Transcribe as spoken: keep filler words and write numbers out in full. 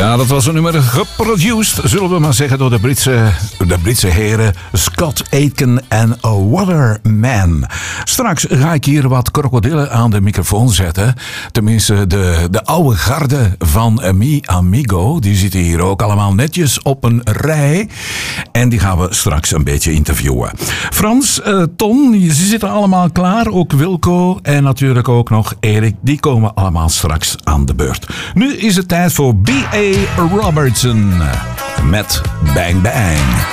Ja, dat was een nummer geproduced, zullen we maar zeggen, door de Britse, de Britse heren Scott Aitken en A Waterman. Straks ga ik hier wat krokodillen aan de microfoon zetten. Tenminste, de, de oude garde van Mi Amigo. Die zitten hier ook allemaal netjes op een rij. En die gaan we straks een beetje interviewen. Frans, uh, Ton, ze zitten allemaal klaar. Ook Wilco en natuurlijk ook nog Erik. Die komen allemaal straks aan de beurt. Nu is het tijd voor B A Robertson met Bang Bang.